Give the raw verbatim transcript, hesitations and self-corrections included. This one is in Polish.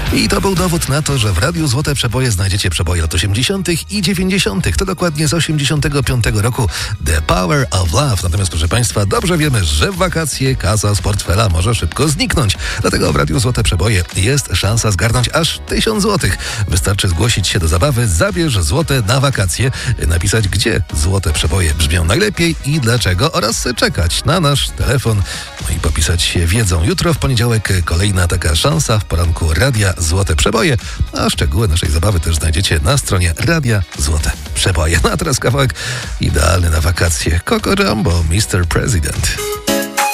I to był dowód na to, że w Radiu Złote Przeboje znajdziecie przeboje lat osiemdziesiątych i dziewięćdziesiątych. To dokładnie z osiemdziesiątego piątego roku The Power of Love. Natomiast, proszę Państwa, dobrze wiemy, że w wakacje kasa z portfela może szybko zniknąć. Dlatego w Radiu Złote Przeboje jest szansa zgarnąć aż tysiąc złotych. Wystarczy zgłosić się do zabawy Zabierz złote na wakacje, napisać, gdzie złote przeboje brzmią najlepiej i dlaczego oraz czekać na nasz telefon, no i popisać się wiedzą. Jutro w poniedziałek kolejna taka szansa w poranku Radia Złote Przeboje, a szczegóły naszej zabawy też znajdziecie na stronie Radia Złote Przeboje. No a teraz kawałek idealny na wakacje. Coco Jumbo, mister President.